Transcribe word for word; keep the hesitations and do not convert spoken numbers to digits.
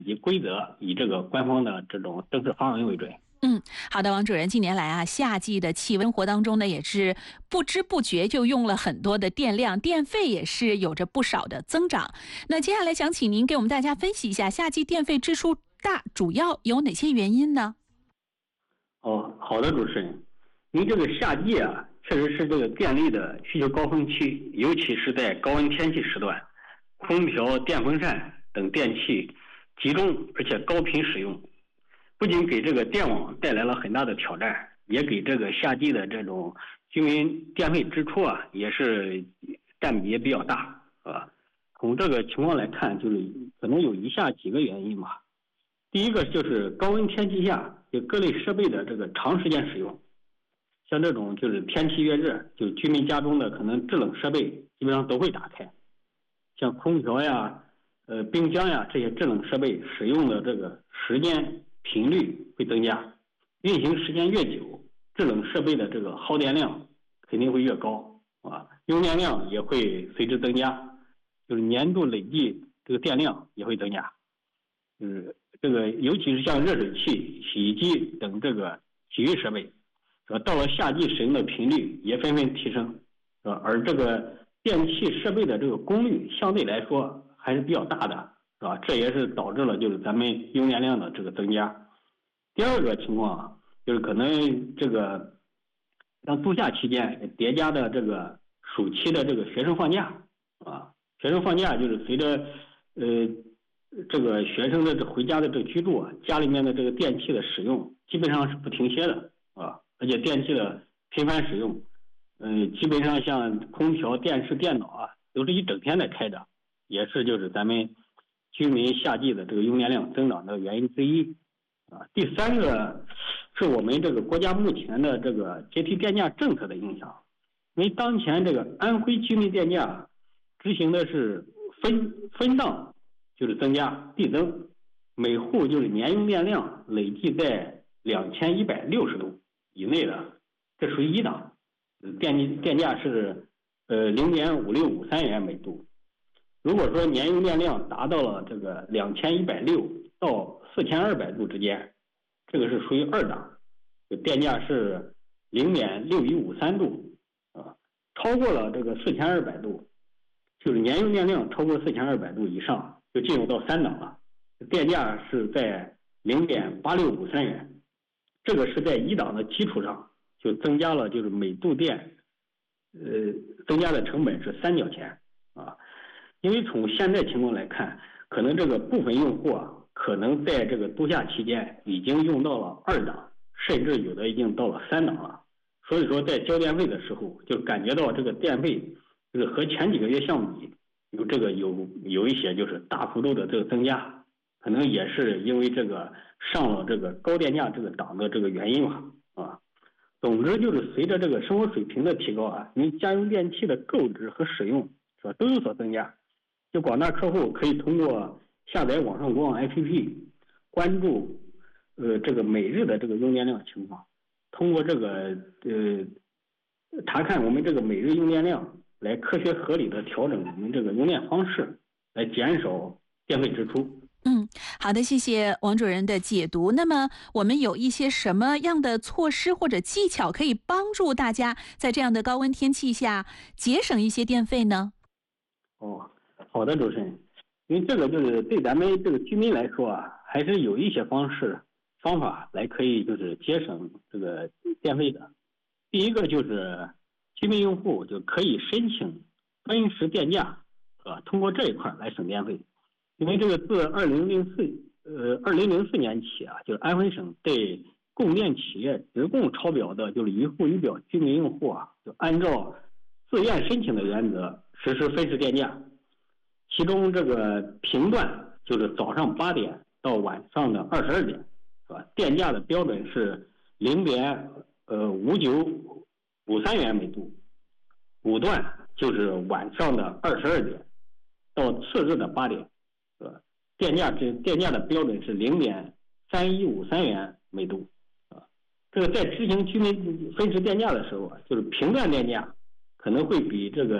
以规则以这个官方的这种政策方案为准。 嗯，好的，王主任，近年来啊，夏季的气温活当中呢，也是不知不觉就用了很多的电量，电费也是有着不少的增长。那接下来想请您给我们大家分析一下，夏季电费支出大主要有哪些原因呢？ 哦，好的，主持人，因为这个夏季啊，确实是这个电力的需求高峰期，尤其是在高温天气时段，空调、电风扇等电器集中而且高频使用。不仅给这个电网带来了很大的挑战，也给这个夏季的这种居民电费支出啊，也是占比也比较大，啊。从这个情况来看，就是可能有以下几个原因吧。第一个就是高温天气下，就各类设备的这个长时间使用，像这种就是天气越热，就居民家中的可能制冷设备基本上都会打开，像空调呀、呃冰箱呀这些制冷设备使用的这个时间频率会增加，运行时间越久，制冷设备的这个耗电量肯定会越高啊，用电量也会随之增加，就是年度累计这个电量也会增加。就是这个，尤其是像热水器、洗衣机等这个体育设备，是吧？到了夏季使用的频率也纷纷提升，是吧？而这个电器设备的这个功率相对来说还是比较大的，是吧？这也是导致了就是咱们用电量的这个增加。第二个情况啊，就是可能这个像度夏期间叠加的这个暑期的这个学生放假啊，学生放假就是随着呃这个学生的这回家的这个居住啊，家里面的这个电器的使用基本上是不停歇的啊，而且电器的频繁使用，呃，基本上像空调、电视、电脑啊，都是一整天的开着，也是就是咱们居民夏季的这个用电量增长的原因之一啊。第三个是我们这个国家目前的这个阶梯电价政策的影响，因为当前这个安徽居民电价执行的是分分档，就是增加递增，每户就是年用电量累计在两千一百六十度以内的，这属于一档，电电价是呃零点五六五三元每度。如果说年用电量达到了这个两千一百六到四千二百度之间，这个是属于二档，电价是零点六一五三度啊，超过了这个四千二百度，就是年用电量超过四千二百度以上，就进入到三档了，电价是在零点八六五三元，这个是在一档的基础上就增加了，就是每度电，呃，增加的成本是三角钱啊。因为从现在情况来看，可能这个部分用户啊，可能在这个度夏期间已经用到了二档，甚至有的已经到了三档了。所以说，在交电费的时候，就感觉到这个电费就是和前几个月相比，有这个有有一些就是大幅度的这个增加，可能也是因为这个上了这个高电价这个档的这个原因吧，啊。总之就是随着这个生活水平的提高啊，因为家用电器的购置和使用是吧都有所增加。就广大客户可以通过下载网上国网 A P P， 关注呃这个每日的这个用电量情况，通过这个呃查看我们这个每日用电量，来科学合理的调整我们这个用电方式，来减少电费支出。 嗯，好的，谢谢王主任的解读。那么我们有一些什么样的措施或者技巧可以帮助大家在这样的高温天气下节省一些电费呢？ 哦，好的，主持人，因为这个就是对咱们这个居民来说啊，还是有一些方式方法来可以就是节省这个电费的。第一个就是居民用户就可以申请分时电价，啊，通过这一块来省电费。因为这个自二零零四呃二零零四年起啊，就是安徽省对供电企业直供超标的就是一户一表居民用户啊，就按照自愿申请的原则实施分时电价。其中这个频段就是早上八点到晚上的二十二点，是吧？电价的标准是零点呃五九五三元每度，五段就是晚上的二十二点到次日的八点。电价这电价的标准是零点三一五三元每度啊。这个在执行居民分时电价的时候啊，就是频段电价可能会比这个